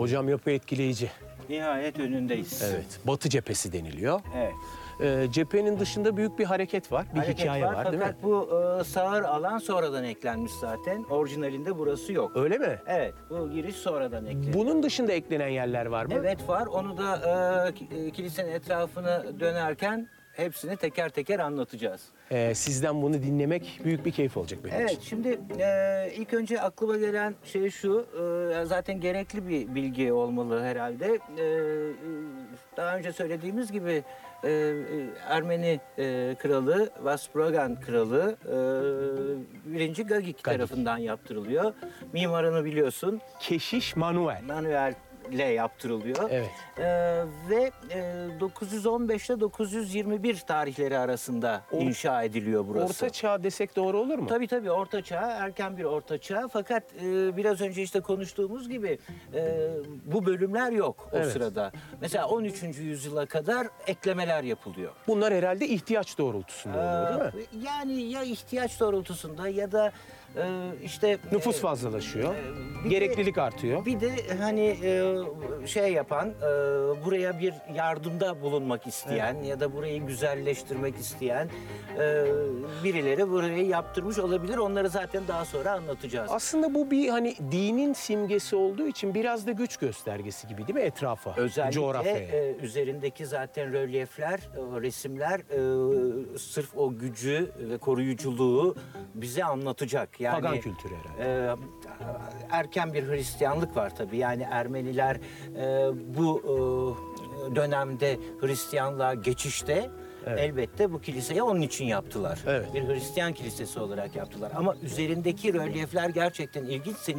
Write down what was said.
Hocam yapı etkileyici. Nihayet önündeyiz. Evet. Batı cephesi deniliyor. Evet. Cephenin dışında büyük bir hareket var. Bir Hareket hikaye var değil mi? fakat bu sağır alan sonradan eklenmiş zaten. Orijinalinde burası yok. Öyle mi? Evet, bu giriş sonradan eklenmiş. Bunun dışında eklenen yerler var mı? Evet var. Onu da kilisenin etrafını dönerken hepsini teker teker anlatacağız. Sizden bunu dinlemek büyük bir keyif olacak benim Evet, için. şimdi ilk önce aklıma gelen şey şu, zaten gerekli bir bilgi olmalı herhalde. Daha önce söylediğimiz gibi Ermeni kralı, Vaspuragan kralı 1. Gagik tarafından yaptırılıyor. Mimarını biliyorsun, Keşiş Manuel. Manuel ile yaptırılıyor. Evet. Ve 915 ile 921 tarihleri arasında inşa ediliyor burası. Orta çağ desek doğru olur mu? Tabii tabii orta çağ, erken bir orta çağ. Fakat biraz önce işte konuştuğumuz gibi bu bölümler yok o Evet. sırada. Mesela 13. yüzyıla kadar eklemeler yapılıyor. Bunlar herhalde ihtiyaç doğrultusunda oluyor değil mi? Yani ya ihtiyaç doğrultusunda ya da işte Nüfus fazlalaşıyor. bir Gereklilik artıyor. Bir de hani şey yapan, buraya bir yardımda bulunmak isteyen ya da burayı güzelleştirmek isteyen birileri burayı yaptırmış olabilir. Onları zaten daha sonra anlatacağız. Aslında bu bir hani dinin simgesi olduğu için biraz da güç göstergesi gibi değil mi etrafa, Özellikle coğrafyaya? üzerindeki zaten rölyefler, resimler sırf o gücü ve koruyuculuğu bize anlatacak. Yani, Pagan kültürü herhalde. Erken bir Hristiyanlık var tabii. Yani Ermeniler bu dönemde Hristiyanlığa geçişte elbette bu kiliseyi onun için yaptılar. Evet. Bir Hristiyan kilisesi olarak yaptılar. Ama üzerindeki rölyefler gerçekten ilginç.